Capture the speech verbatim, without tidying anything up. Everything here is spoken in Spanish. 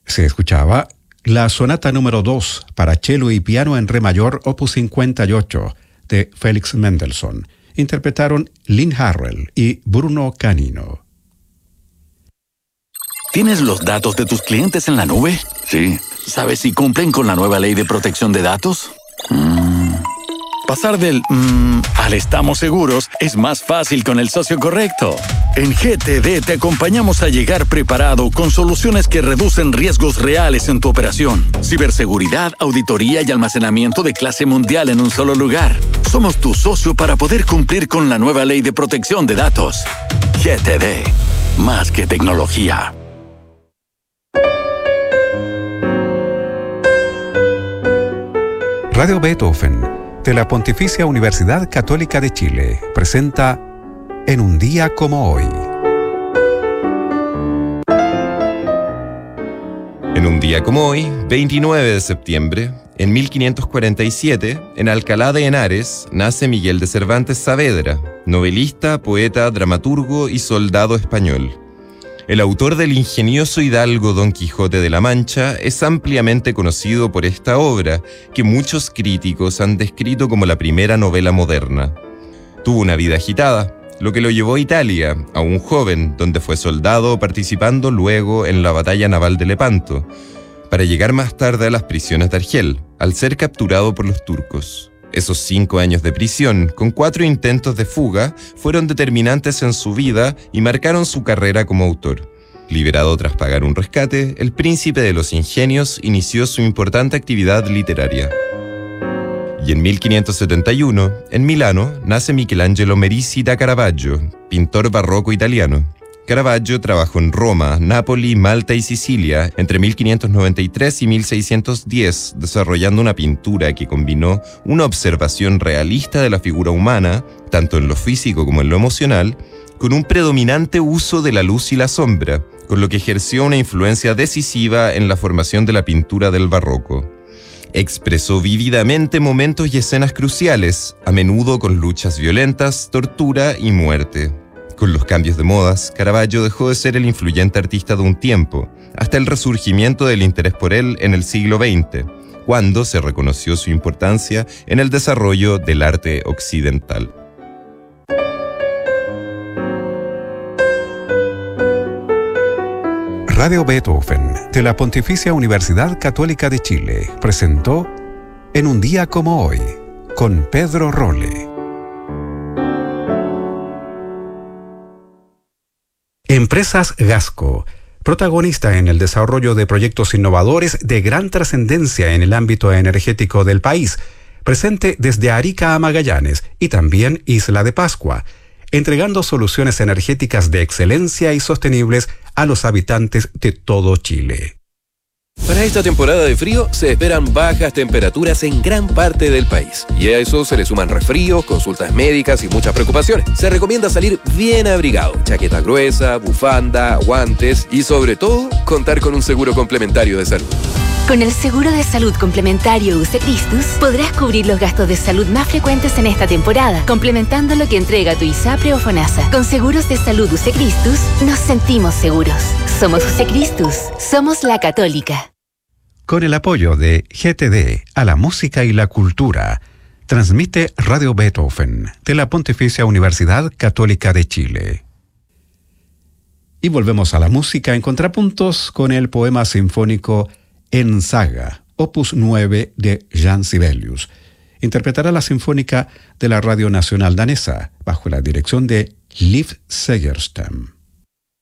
Se escuchaba la sonata número dos para cello y piano en re mayor, opus cincuenta y ocho, de Félix Mendelssohn. Interpretaron Lynn Harrell y Bruno Canino. ¿Tienes los datos de tus clientes en la nube? Sí. ¿Sabes si cumplen con la nueva ley de protección de datos? Mm. Pasar del mmm al estamos seguros es más fácil con el socio correcto. En G T D te acompañamos a llegar preparado con soluciones que reducen riesgos reales en tu operación. Ciberseguridad, auditoría y almacenamiento de clase mundial en un solo lugar. Somos tu socio para poder cumplir con la nueva ley de protección de datos. G T D. Más que tecnología. Radio Beethoven, de la Pontificia Universidad Católica de Chile, presenta En un día como hoy. En un día como hoy, veintinueve de septiembre, en mil quinientos cuarenta y siete, en Alcalá de Henares, nace Miguel de Cervantes Saavedra, novelista, poeta, dramaturgo y soldado español. El autor del ingenioso hidalgo Don Quijote de la Mancha es ampliamente conocido por esta obra, que muchos críticos han descrito como la primera novela moderna. Tuvo una vida agitada, lo que lo llevó a Italia, aún joven, donde fue soldado, participando luego en la batalla naval de Lepanto, para llegar más tarde a las prisiones de Argel, al ser capturado por los turcos. Esos cinco años de prisión, con cuatro intentos de fuga, fueron determinantes en su vida y marcaron su carrera como autor. Liberado tras pagar un rescate, el príncipe de los ingenios inició su importante actividad literaria. Y en mil quinientos setenta y uno, en Milano, nace Michelangelo Merisi da Caravaggio, pintor barroco italiano. Caravaggio trabajó en Roma, Nápoli, Malta y Sicilia entre mil quinientos noventa y tres y mil seiscientos diez, desarrollando una pintura que combinó una observación realista de la figura humana, tanto en lo físico como en lo emocional, con un predominante uso de la luz y la sombra, con lo que ejerció una influencia decisiva en la formación de la pintura del barroco. Expresó vívidamente momentos y escenas cruciales, a menudo con luchas violentas, tortura y muerte. Con los cambios de modas, Caravaggio dejó de ser el influyente artista de un tiempo, hasta el resurgimiento del interés por él en el siglo veinte, cuando se reconoció su importancia en el desarrollo del arte occidental. Radio Beethoven, de la Pontificia Universidad Católica de Chile, presentó En un día como hoy, con Pedro Rolle. Empresas Gasco, protagonista en el desarrollo de proyectos innovadores de gran trascendencia en el ámbito energético del país, presente desde Arica a Magallanes y también Isla de Pascua, entregando soluciones energéticas de excelencia y sostenibles a los habitantes de todo Chile. Para esta temporada de frío se esperan bajas temperaturas en gran parte del país. Y a eso se le suman resfríos, consultas médicas y muchas preocupaciones. Se recomienda salir bien abrigado, chaqueta gruesa, bufanda, guantes y sobre todo contar con un seguro complementario de salud. Con el seguro de salud complementario U C Christus podrás cubrir los gastos de salud más frecuentes en esta temporada, complementando lo que entrega tu ISAPRE o FONASA. Con seguros de salud U C Christus nos sentimos seguros. Somos U C Christus, somos la Católica. Con el apoyo de G T D a la música y la cultura, transmite Radio Beethoven de la Pontificia Universidad Católica de Chile. Y volvemos a la música en contrapuntos con el poema sinfónico En Saga, opus nueve de Jan Sibelius. Interpretará la Sinfónica de la Radio Nacional Danesa bajo la dirección de Liv Segerstam.